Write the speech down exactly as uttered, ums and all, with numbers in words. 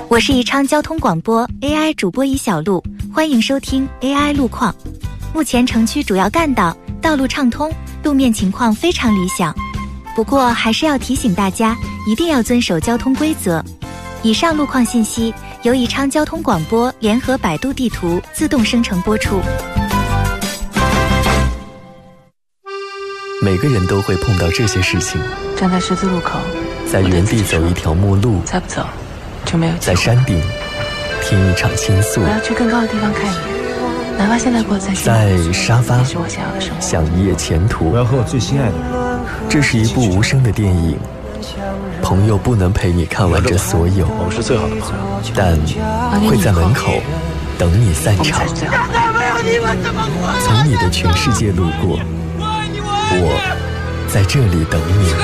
我是宜昌交通广播 A I 主播宜小璐，欢迎收听 A I 路况。目前城区主要干道道路畅通，路面情况非常理想。不过还是要提醒大家，一定要遵守交通规则。以上路况信息由宜昌交通广播联合百度地图自动生成播出。 每个人都会碰到这些事情： 站在十字路口， 在原地走一条陌路， 再不走就没有机会。 在山顶听一场倾诉， 我要去更高的地方看一眼，哪怕现在过得再辛苦， 在沙发是我想要的生活。 想一夜前途。 我要和我最心爱的人。 这是一部无声的电影，朋友不能陪你看完这所有， 我们是最好的朋友， 但会在门口等你散场。从你的全世界路过，我在这里等你。